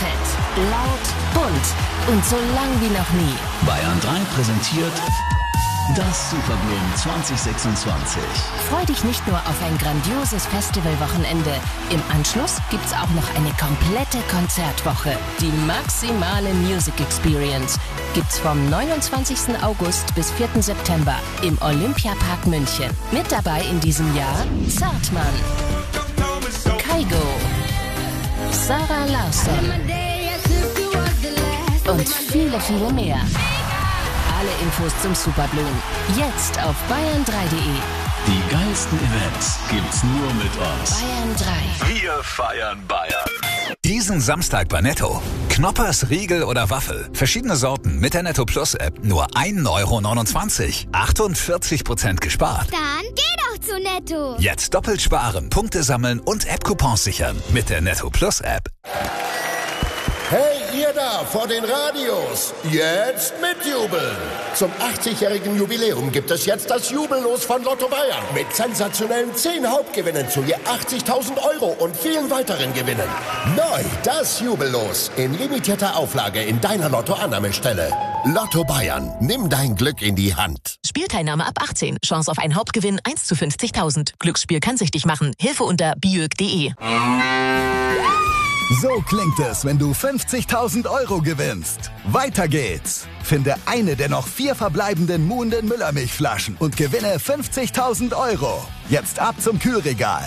fett, laut, bunt und so lang wie noch nie. Bayern 3 präsentiert das Superblumen 2026. Freu dich nicht nur auf ein grandioses Festivalwochenende. Im Anschluss gibt's auch noch eine komplette Konzertwoche. Die maximale Music Experience gibt's vom 29. August bis 4. September im Olympiapark München. Mit dabei in diesem Jahr Zartmann, Kygo, Sarah Larsson und viele, viele mehr. Alle Infos zum Superblumen jetzt auf bayern3.de. Die geilsten Events gibt's nur mit uns. Bayern 3. Wir feiern Bayern. Diesen Samstag bei Netto. Knoppers, Riegel oder Waffel. Verschiedene Sorten mit der Netto Plus App. Nur 1,29 €. 48% gespart. Dann geh doch zu Netto. Jetzt doppelt sparen, Punkte sammeln und App-Coupons sichern mit der Netto Plus App. Hey, ihr da vor den Radios, jetzt mitjubeln! Zum 80-jährigen Jubiläum gibt es jetzt das Jubellos von Lotto Bayern mit sensationellen 10 Hauptgewinnen zu je 80.000 € und vielen weiteren Gewinnen. Neu das Jubellos in limitierter Auflage in deiner Lotto-Annahmestelle. Lotto Bayern, nimm dein Glück in die Hand. Spielteilnahme ab 18. Chance auf einen Hauptgewinn 1 zu 50.000. Glücksspiel kann süchtig machen. Hilfe unter biög.de. So klingt es, wenn du 50.000 € gewinnst. Weiter geht's. Finde eine der noch 4 verbleibenden Muhnden Müllermilchflaschen und gewinne 50.000 €. Jetzt ab zum Kühlregal.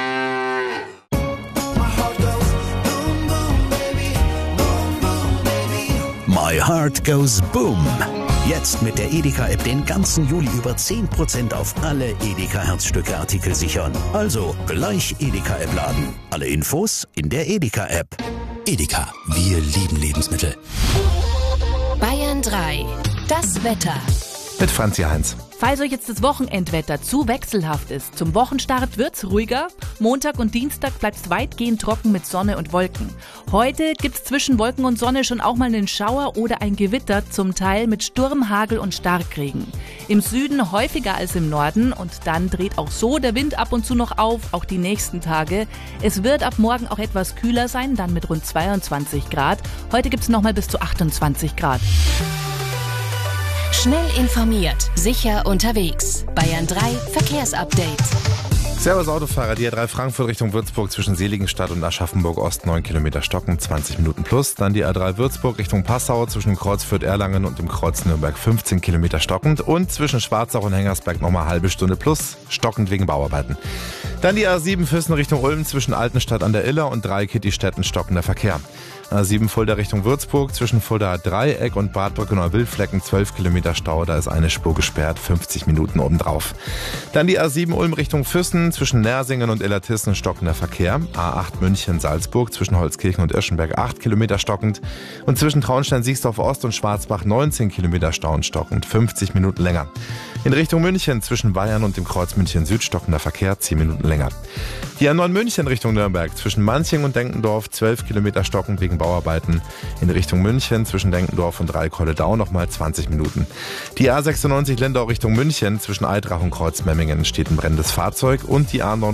My Heart Goes Boom. Jetzt mit der Edeka-App den ganzen Juli über 10% auf alle Edeka-Herzstücke-Artikel sichern. Also gleich Edeka-App laden. Alle Infos in der Edeka-App. Edeka, wir lieben Lebensmittel. Bayern 3. Das Wetter. Mit Franzi Heinz. Falls euch jetzt das Wochenendwetter zu wechselhaft ist, zum Wochenstart wird's ruhiger. Montag und Dienstag bleibt's weitgehend trocken mit Sonne und Wolken. Heute gibt's zwischen Wolken und Sonne schon auch mal einen Schauer oder ein Gewitter, zum Teil mit Sturm, Hagel und Starkregen. Im Süden häufiger als im Norden und dann dreht auch so der Wind ab und zu noch auf, auch die nächsten Tage. Es wird ab morgen auch etwas kühler sein, dann mit rund 22 Grad. Heute gibt's noch mal bis zu 28 Grad. Schnell informiert, sicher unterwegs. Bayern 3 Verkehrsupdate. Servus Autofahrer, die A3 Frankfurt Richtung Würzburg zwischen Seligenstadt und Aschaffenburg Ost 9 Kilometer stocken, 20 Minuten plus. Dann die A3 Würzburg Richtung Passau zwischen dem Kreuz Fürth-Erlangen und dem Kreuz Nürnberg 15 Kilometer stockend. Und zwischen Schwarzach und Hengersberg nochmal halbe Stunde plus, stockend wegen Bauarbeiten. Dann die A7 Füssen Richtung Ulm zwischen Altenstadt an der Iller und Dreieck-Kittistetten stockender Verkehr. A7 Fulda Richtung Würzburg zwischen Fulda Dreieck und Bad Brückenau-Wildflecken 12 Kilometer Stau, da ist eine Spur gesperrt, 50 Minuten obendrauf. Dann die A7 Ulm Richtung Füssen zwischen Nersingen und Illertissen stockender Verkehr. A8 München Salzburg zwischen Holzkirchen und Irschenberg 8 Kilometer stockend und zwischen Traunstein-Siegsdorf Ost und Schwarzbach 19 Kilometer Stau und stockend, 50 Minuten länger. In Richtung München zwischen Bayern und dem Kreuz München Süd stockender Verkehr 10 Minuten länger. Die A9 München Richtung Nürnberg zwischen Manching und Denkendorf 12 Kilometer stockend wegen Bauarbeiten. In Richtung München zwischen Denkendorf und Dreieck-Holledau nochmal 20 Minuten. Die A96 Lendau Richtung München zwischen Eidrach und Kreuz Memmingen steht ein brennendes Fahrzeug und die A9